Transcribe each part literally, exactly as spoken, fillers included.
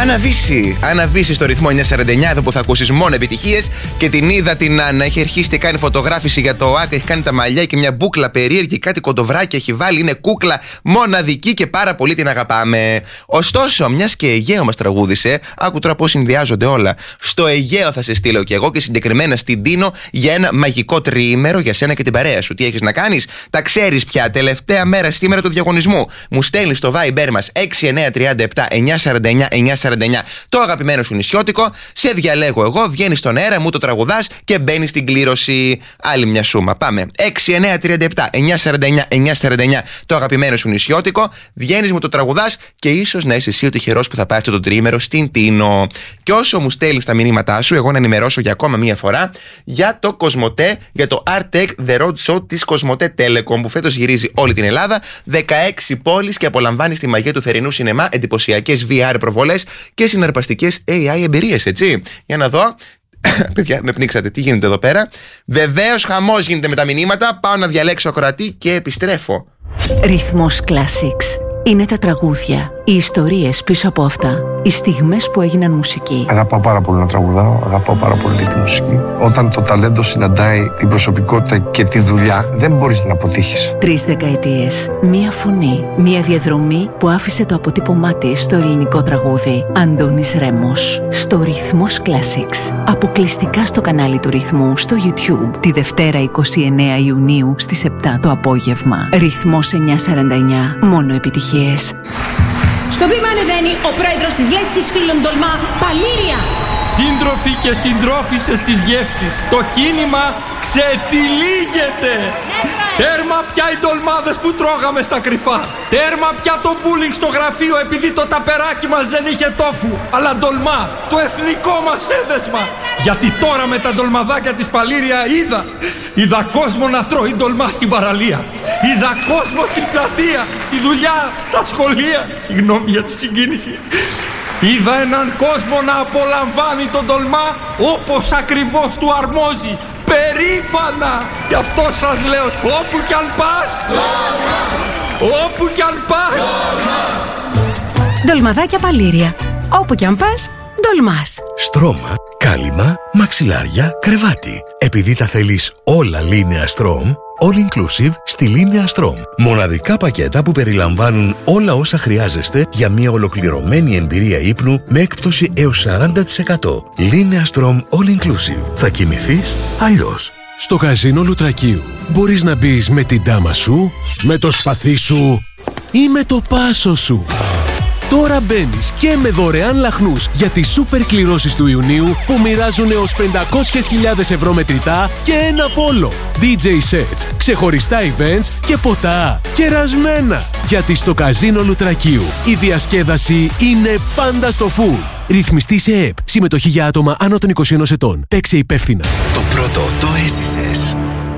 Αναβήσει, αναβήσει στο ρυθμό εννιακόσια σαράντα εννιά, εδώ που θα ακούσεις μόνο επιτυχίες. Και την είδα την Άννα, έχει αρχίσει και κάνει φωτογράφηση για το ΆΚ, έχει κάνει τα μαλλιά και μια μπούκλα περίεργη, κάτι κοντοβράκι έχει βάλει, είναι κούκλα μοναδική και πάρα πολύ την αγαπάμε. Ωστόσο, μιας και Αιγαίο μας τραγούδισε, άκου τώρα πώς συνδυάζονται όλα. Στο Αιγαίο θα σε στείλω κι εγώ και συγκεκριμένα στην Τίνο για ένα μαγικό τριήμερο για σένα και την παρέα σου. Τι έχεις να κάνεις, τα ξέρεις πια. Τελευταία μέρα σήμερα του διαγωνισμού. Μου στέλνεις στο Viber μας έξι εννιά τρία επτά εννιακόσια σαράντα εννιά εννιακόσια σαράντα εννιά το αγαπημένο σου νησιώτικο, σε διαλέγω εγώ, βγαίνεις στον αέρα, μου το τραγουδάς και μπαίνεις στην κλήρωση. Άλλη μια σούμα. Πάμε. έξι εννιά τρία επτά εννιακόσια σαράντα εννιά εννιακόσια σαράντα εννιά το αγαπημένο σου νησιώτικο, βγαίνεις, μου το τραγουδάς και ίσως να είσαι εσύ ο τυχερός που θα πάει αυτό το τριήμερο στην Τίνο. Και όσο μου στέλνεις τα μηνύματά σου, εγώ να ενημερώσω για ακόμα μία φορά για το Κοσμοτέ, για το Artec The Road Show της Κοσμοτέ Telecom που φέτος γυρίζει όλη την Ελλάδα, δεκαέξι πόλεις και απολαμβάνει τη μαγεία του θερινού σινεμά, εντυπωσιακές βι αρ προβολές και συναρπαστικές έι άι εμπειρίες, έτσι. Για να δω. Παιδιά, με πνίξατε. Τι γίνεται εδώ πέρα. Βεβαίως, χαμός γίνεται με τα μηνύματα. Πάω να διαλέξω ακροατή και επιστρέφω. Ρυθμός Classics. Είναι τα τραγούδια, οι ιστορίες πίσω από αυτά, οι στιγμές που έγιναν μουσική. Αγαπάω πάρα πολύ να τραγουδάω, αγαπάω πάρα πολύ τη μουσική. Όταν το ταλέντο συναντάει την προσωπικότητα και τη δουλειά, δεν μπορείς να αποτύχεις. Τρεις δεκαετίες, μία φωνή, μία διαδρομή που άφησε το αποτύπωμά της στο ελληνικό τραγούδι. Αντώνης Ρέμος, στο Ρυθμός Classics. Αποκλειστικά στο κανάλι του Ρυθμού στο YouTube, τη Δευτέρα εικοστή ενάτη Ιουνίου στις επτά το απόγευμα. Ρυθμός εννιακόσια σαράντα εννιά, μόνο επιτυχίες. Στο βήμα ανεβαίνει ο πρόεδρος της Λέσχης Φίλων Τολμά, Παλήρια. Σύντροφοι και συντρόφισσες της γεύσης, το κίνημα ξετυλίγεται. Τέρμα πια οι ντολμάδες που τρώγαμε στα κρυφά. Τέρμα πια το μπούλινγκ στο γραφείο επειδή το ταπεράκι μας δεν είχε τόφου, αλλά ντολμά, το εθνικό μας έδεσμα. Γιατί τώρα με τα ντολμαδάκια της Παλήρια είδα, είδα κόσμο να τρώει ντολμά στην παραλία. Είδα κόσμο στην πλατεία, στη δουλειά, στα σχολεία. Συγγνώμη για τη συγκίνηση. Είδα έναν κόσμο να απολαμβάνει τον ντολμά όπως ακριβώς του αρμόζει. Περήφανα! Γι' αυτό σας λέω, όπου κι αν πας, όπου κι αν πας. Ντολμαδάκια Παλήρια. Όπου κι αν πας, ντολμάς. Στρώμα, κάλυμα, μαξιλάρια, κρεβάτι. Επειδή τα θέλεις όλα Λίνεα Στρώμ, all inclusive στη Λίνεα Στρώμ. Μοναδικά πακέτα που περιλαμβάνουν όλα όσα χρειάζεστε για μια ολοκληρωμένη εμπειρία ύπνου με έκπτωση έως σαράντα τοις εκατό. Λίνεα Στρώμ all inclusive. Θα κοιμηθείς αλλιώς. Στο καζίνο Λουτρακίου μπορείς να μπεις με την τάμα σου, με το σπαθί σου ή με το πάσο σου. Τώρα μπαίνεις και με δωρεάν λαχνούς για τις σούπερ κληρώσεις του Ιουνίου που μοιράζουν έως πεντακόσιες χιλιάδες ευρώ μετρητά και ένα πόλο. ντι τζέι sets, ξεχωριστά events και ποτά. Κερασμένα! Γιατί στο καζίνο Λουτρακίου η διασκέδαση είναι πάντα στο full. Ρυθμιστή σε ΕΕΠ. Συμμετοχή για άτομα άνω των είκοσι ενός ετών. Παίξε υπεύθυνα. Το πρώτο το έζησες.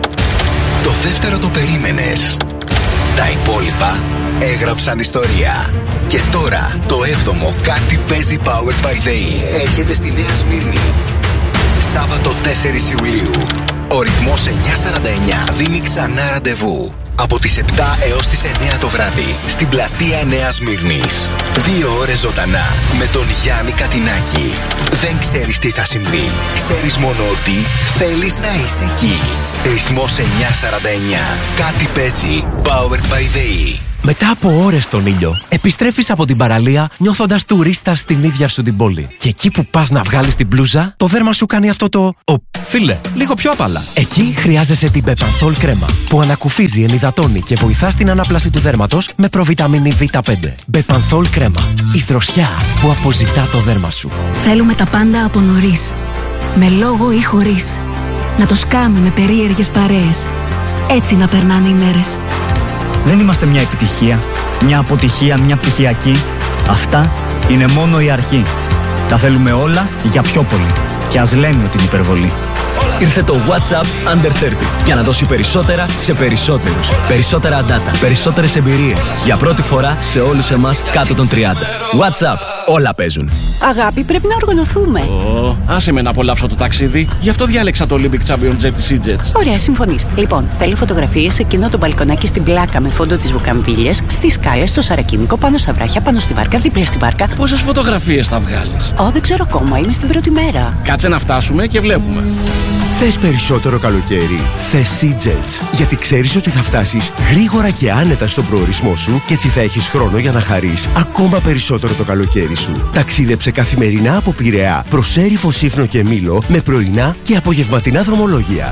Το δεύτερο το περίμενες. Τα υπόλοιπα έγραψαν ιστορία. Και τώρα το έβδομο κάτι παίζει Powered by the E έρχεται στη Νέα Σμύρνη. Σάββατο τέσσερις Ιουλίου. Ο Ρυθμός εννιακόσια σαράντα εννιά δίνει ξανά ραντεβού. Από τις επτά έως τις εννιά το βράδυ στην πλατεία Νέας Σμύρνης. Δύο ώρες ζωντανά με τον Γιάννη Κατινάκη. Δεν ξέρεις τι θα συμβεί. Ξέρεις μόνο ότι θέλεις να είσαι εκεί. Ρυθμός εννιακόσια σαράντα εννιά. Κάτι παίζει. Powered by the E. Μετά από ώρες στον ήλιο, επιστρέφεις από την παραλία νιώθοντας τουρίστας στην ίδια σου την πόλη. Και εκεί που πας να βγάλεις την μπλούζα, το δέρμα σου κάνει αυτό το «Ω, φίλε, λίγο πιο απαλά». Εκεί χρειάζεσαι την Bepanthol κρέμα, που ανακουφίζει, ενυδατώνει και βοηθά στην ανάπλαση του δέρματος με προβιταμίνη βι πέντε. Bepanthol κρέμα, η δροσιά που αποζητά το δέρμα σου. Θέλουμε τα πάντα από νωρίς, με λόγο ή χωρίς. Να το σκάμε με περίεργες παρέες. Έτσι να περνάνε οι μέρες. Δεν είμαστε μια επιτυχία, μια αποτυχία, μια πτυχιακή. Αυτά είναι μόνο η αρχή. Τα θέλουμε όλα για πιο πολύ. Και ας λέμε ότι είναι υπερβολή. Ήρθε το WhatsApp Under τριάντα για να δώσει περισσότερα σε περισσότερους. Περισσότερα data, περισσότερες εμπειρίες. Για πρώτη φορά σε όλους εμάς κάτω των τριάντα. WhatsApp, όλα παίζουν. Αγάπη, πρέπει να οργανωθούμε. Ω, άσε με να απολαύσω το ταξίδι. Γι' αυτό διάλεξα το Olympic Champion Jet της E-Jets. Ωραία, συμφωνείς. Λοιπόν, θέλω φωτογραφίες σε εκείνο το μπαλκονάκι στην πλάκα με φόντο τις βουκαμβίλιες, στις σκάλες, στο σαρακίνικο, πάνω στα βράχια, πάνω στη βάρκα, δίπλα στη βάρκα. Πόσες φωτογραφίες θα βγάλεις? Ω, δεν ξέρω ακόμα, είμαι στην πρώτη μέρα. Κάτσε να φτάσουμε και βλέπουμε. Θες περισσότερο καλοκαίρι? Θες E-Jets. Γιατί ξέρεις ότι θα φτάσεις γρήγορα και άνετα στον προορισμό σου και έτσι θα έχεις χρόνο για να χαρείς ακόμα περισσότερο το καλοκαίρι σου. Ταξίδεψε καθημερινά από Πειραιά προς Έριφο, Σύφνο και Μήλο με πρωινά και απογευματινά δρομολόγια.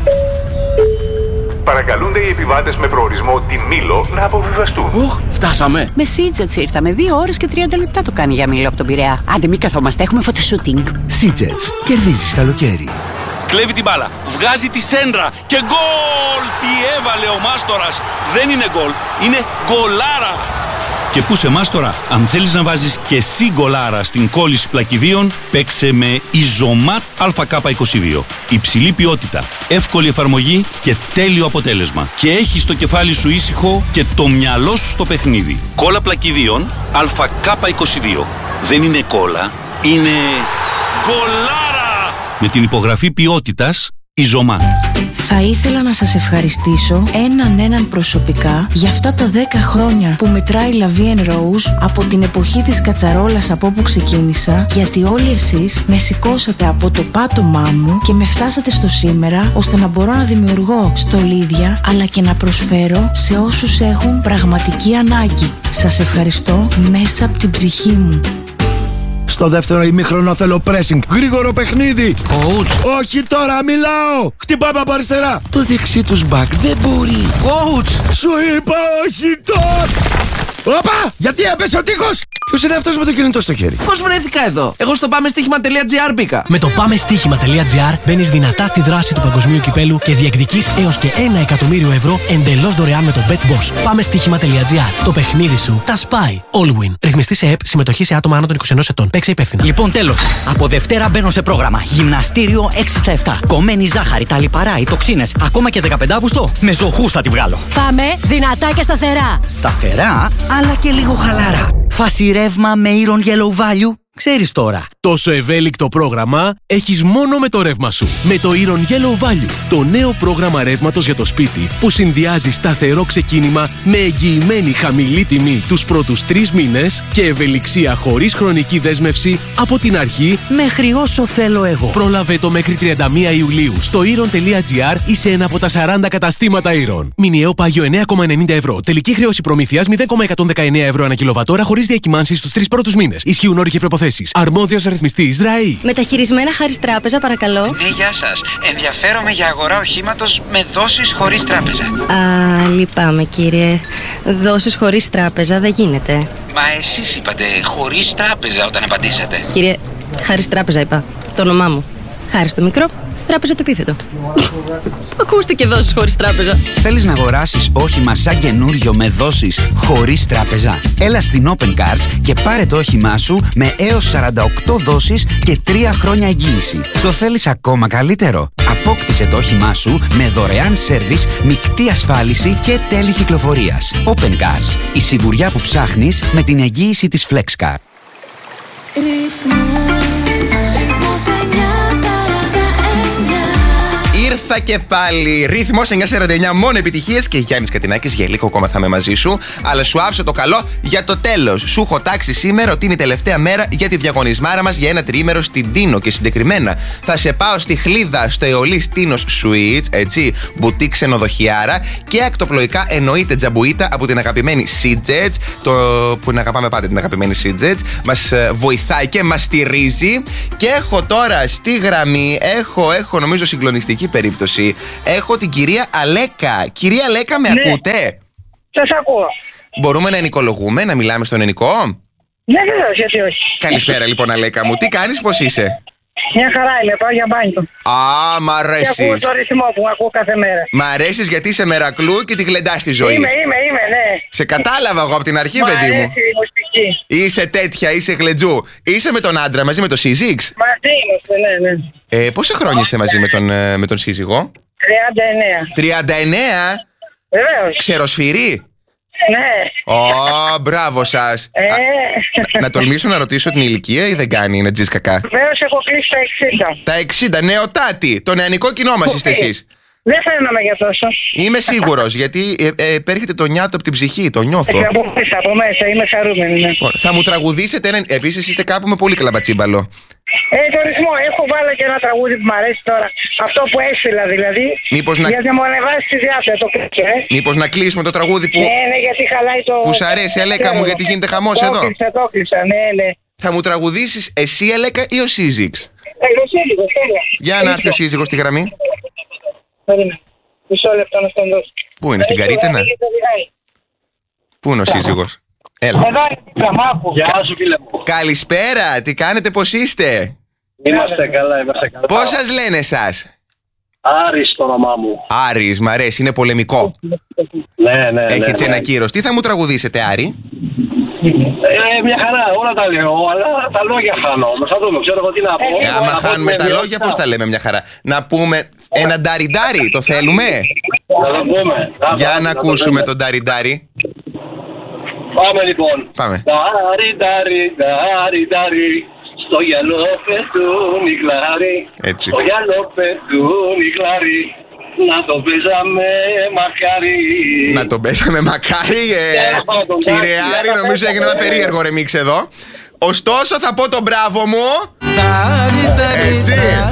Παρακαλούνται οι επιβάτες με προορισμό τη Μήλο να αποβιβαστούν. Οχ, φτάσαμε. Με E-Jets ήρθαμε. Δύο ώρες και τριάντα λεπτά το κάνει για Μήλο από τον Πειραιά. Άντε, μην καθόμαστε, έχουμε φωτοσούτινγκ. E-Jets. Κερδίζεις καλοκαίρι. Κλέβει την μπάλα, βγάζει τη σέντρα και γκολ! Τι έβαλε ο Μάστορας! Δεν είναι γκολ, είναι γκολάρα! Και πού σε Μάστορα, αν θέλεις να βάζεις και εσύ γκολάρα στην κόλληση πλακιδίων, παίξε με Ιζωμάτ Α Κ είκοσι δύο. Υψηλή ποιότητα, εύκολη εφαρμογή και τέλειο αποτέλεσμα. Και έχεις το κεφάλι σου ήσυχο και το μυαλό σου στο παιχνίδι. Κόλλα πλακιδίων Α Κ είκοσι δύο. Δεν είναι κόλλα, είναι γκολάρα! Με την υπογραφή ποιότητας Ιζωμάτ. Θα ήθελα να σας ευχαριστήσω έναν έναν προσωπικά για αυτά τα δέκα χρόνια που μετράει La Vie en Rose από την εποχή της κατσαρόλας από όπου ξεκίνησα, γιατί όλοι εσείς με σηκώσατε από το πάτωμά μου και με φτάσατε στο σήμερα ώστε να μπορώ να δημιουργώ στολίδια αλλά και να προσφέρω σε όσους έχουν πραγματική ανάγκη. Σας ευχαριστώ μέσα από την ψυχή μου. Στο δεύτερο ημίχρονο θέλω pressing. Γρήγορο παιχνίδι. Coach. Όχι τώρα, μιλάω. Χτυπάμε από αριστερά. Το δεξί τους μπακ δεν μπορεί. Coach. Σου είπα όχι τώρα. Όπα! Γιατί έπεσε ο τείχος! Ποιος είναι αυτός με το κινητό στο χέρι? Πώς βρέθηκα εδώ? Εγώ στο πάμε στοίχημα τελεία τζι άρ μπήκα. Με το πάμε στοίχημα τελεία τζι άρ μπαίνεις δυνατά στη δράση του παγκοσμίου κυπέλου και διεκδικείς έως και ένα εκατομμύριο ευρώ εντελώς δωρεάν με το BetBoss. Πάμε στοίχημα τελεία τζι άρ. Το παιχνίδι σου τα σπάει. Allwin. Ρυθμιστή σε ΕΠ, συμμετοχή σε άτομα άνω των είκοσι ενός ετών. Παίξε υπεύθυνα. Λοιπόν, τέλος. Από Δευτέρα μπαίνω σε πρόγραμμα. Γυμναστήριο έξι στα επτά. Κομμένη ζάχαρη, τα λιπαρά, οι τοξίνες. Ακόμα και δεκαπέντε Αυγούστου. Με ζωχούς θα τη βγάλω. Πάμε δυνατά και σταθερά. Σταθερά, αλλά και λίγο χαλαρά. Φάση ρεύμα με Iron Yellow Value. Ξέρεις τώρα. Τόσο ευέλικτο πρόγραμμα έχεις μόνο με το ρεύμα σου. Με το Iron Yellow Value, το νέο πρόγραμμα ρεύματος για το σπίτι που συνδυάζει σταθερό ξεκίνημα με εγγυημένη χαμηλή τιμή τους πρώτους τρεις μήνες και ευελιξία χωρίς χρονική δέσμευση από την αρχή μέχρι όσο θέλω εγώ. Πρόλαβε το μέχρι τριάντα μία Ιουλίου στο iron τελεία τζι άρ ή σε ένα από τα σαράντα καταστήματα Iron. Μηνιαίο πάγιο εννέα κόμμα ενενήντα ευρώ. Τελική χρέωση προμήθειας μηδέν κόμμα εκατόν δεκαεννέα ευρώ ανά κιλοβατόρα χωρίς διακυμάνσεις στους τρεις πρώτους μήνες. Ισχύουν όροι και προϋποθέσεις. Αρμόδιος ρυθμιστής ΡΑΗ. Μεταχειρισμένα χάρις τράπεζα, παρακαλώ. Ναι, γεια σας. Ενδιαφέρομαι για αγορά οχήματος με δόσεις χωρίς τράπεζα. Α, λυπάμαι κύριε. Δόσεις χωρίς τράπεζα δεν γίνεται. Μα εσείς είπατε χωρίς τράπεζα όταν απαντήσατε. Κύριε, χάρις τράπεζα είπα. Το όνομά μου. Χάρις το μικρό, τράπεζα το επίθετο. Ακούστηκε δόσεις χωρίς τράπεζα. Θέλεις να αγοράσεις όχημα σαν καινούριο με δόσεις χωρίς τράπεζα? Έλα στην Open Cars και πάρε το όχημά σου με έως σαράντα οκτώ δόσεις και τρία χρόνια εγγύηση. Το θέλεις ακόμα καλύτερο? Απόκτησε το όχημά σου με δωρεάν σέρβις, μεικτή ασφάλιση και τέλη κυκλοφορίας. Open Cars. Η σιγουριά που ψάχνεις με την εγγύηση της FlexCar. Ήρθα και πάλι. Ρύθμος εννιακόσια σαράντα εννιά, μόνο επιτυχίες και Γιάννης Κατινάκης. Για λίγο ακόμα θα είμαι μαζί σου. Αλλά σου άφησα το καλό για το τέλος. Σου έχω τάξει σήμερα ότι είναι η τελευταία μέρα για τη διαγωνισμάρα μας για ένα τριήμερο στην Τίνο. Και συγκεκριμένα θα σε πάω στη Χλίδα, στο Αιωλής Τίνος Suites, έτσι, μπουτί ξενοδοχιάρα. Και ακτοπλοϊκά εννοείται τζαμπουίτα από την αγαπημένη E-Jets. Το που την αγαπάμε πάντα την αγαπημένη E-Jets. Μας βοηθάει και μας στηρίζει. Και έχω τώρα στη γραμμή, έχω, έχω νομίζω συγκλονιστική περίπτωση. Έχω την κυρία Αλέκα. Κυρία Αλέκα, με ναι. ακούτε? Σας ακούω. Μπορούμε να ενοικολογούμε, να μιλάμε στον ενικό? Ναι, βεβαίως, γιατί όχι. Καλησπέρα λοιπόν, Αλέκα μου. Τι κάνεις, πώς είσαι? Μια χαρά είμαι, πάω για μπάνιο. Α, μ' αρέσεις. Και ακούω το ρυθμό που ακούω κάθε μέρα. Μ' αρέσεις γιατί είσαι μερακλού και τη γλεντάς τη ζωή. Είμαι, είμαι, είμαι, ναι. Σε κατάλαβα εγώ από την αρχή, μ' παιδί μου. αρέσει η μουσική. Είσαι τέτοια, είσαι γλεντζού. Είσαι με τον άντρα μαζί με το σύζυγς? Μαζί είμαστε. ναι, ναι. Ε, πόσα χρόνια είστε μαζί με τον, ε, με τον σύζυγο? τριάντα εννέα. τριάντα εννέα? Βεβαίως. Ξεροσφυρί? Ναι. Ω, μπράβο σας. Ε. Α, να τολμήσω να ρωτήσω την ηλικία ή δεν κάνει να τζεις κακά? Βεβαίως έχω κλείσει τα εξήντα. Τα εξήντα, νεοτάτη. Το νεανικό κοινό μας είστε εσείς. Δεν φαίνομαι για τόσο. Είμαι σίγουρος, γιατί ε, ε, επέρχεται το νιάτο από την ψυχή, το νιώθω. Ε, από μέσα, από μέσα, είμαι χαρούμενη. Ναι. Λοιπόν, θα μου τραγουδήσετε έναν. Επίσης είστε κάπου με πολύ κλαμπατσίμπαλο. Ε, το ρυθμό. Έχω βάλει και ένα τραγούδι που μου αρέσει τώρα. Αυτό που έστειλα δηλαδή. Μήπως να... Για να μου ανεβάσει τη διάθεση, το κλείσω, ε. Μήπως να κλείσουμε το τραγούδι που. Ναι, ναι, γιατί χαλάει το. Που σ' αρέσει, Αλέκα μου, γιατί γίνεται χαμός το εδώ. Το κλείσα, το κλείσα, ναι, ναι. Θα μου τραγουδήσεις εσύ, Αλέκα, ή ο σύζυγος? Ε, ο σύζυγος, τέλεια. Για να έρθει ο σύζυγος στη γραμμή. Περίμενε. Μισό λεπτό να στον δώσω. Πού είναι, στην Καρύτενα? Πού είναι ο σύζυγος? Έλα. Εδώ είναι Μάκου. Γεια σου, φίλε μου. Καλησπέρα, τι κάνετε, πώς είστε? Είμαστε καλά, είμαστε καλά. Πώς σας λένε εσάς? Άρης το όνομά μου. Άρης, μ' αρέσει, είναι πολεμικό. Ναι, ναι. Έχει ναι, έτσι ναι. ένα κύρος. Τι θα μου τραγουδήσετε, Άρη? Ε, μια χαρά, όλα τα λέω, αλλά τα λόγια χάνομαι. Θα δούμε, ξέρω εγώ τι να πω. Ε, άμα Να χάνουμε πω τα με λόγια, μια πώς τα λέμε μια χαρά? Να πούμε ένα νταριντάρι, το θέλουμε? Να το πούμε. Για να να το ακούσουμε πούμε. τον νταριντάρι. Πάμε λοιπόν. Πάμε. Ντάρι, ντάρι, ντάρι, ντάρι. Στο γυαλό πετούν οι κλάρι. Έτσι. Στο γυαλό πετούν οι κλάρι. Να το παίζαμε μακάρι. Να τον πέσαμε μακάρι, ε. Κύριε Άρη, νομίζω έγινε ένα περίεργο ρεμίξ εδώ. Ωστόσο θα πω τον μπράβο μου. Έτσι.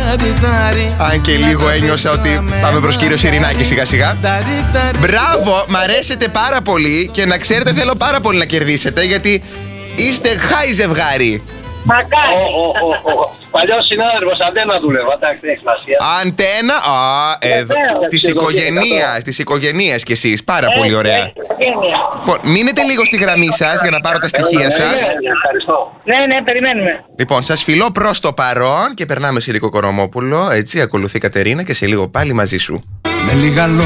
Αν και λίγο ένιωσα ότι πάμε προς κύριο Σιρινάκη σιγά σιγά. Μπράβο, μ' αρέσετε πάρα πολύ. Και να ξέρετε, θέλω πάρα πολύ να κερδίσετε, γιατί είστε χάι ζευγάρι. Μακάρι. Παλιός συνάδελφος, αντένα δούλευα, εντάξει, δεν έχει σημασία. Αντένα, α, εδώ, της οικογενείας, της οικογενείας κι εσείς, πάρα πολύ ωραία. Λοιπόν, μείνετε λίγο στη γραμμή σας για να πάρω τα στοιχεία σας. Ευχαριστώ. Ναι, ναι, περιμένουμε. Λοιπόν, σας φιλώ προς το παρόν και περνάμε σε Ρίκο Κορομόπουλο, έτσι, ακολουθεί η Κατερίνα και σε λίγο πάλι μαζί σου. Με λίγα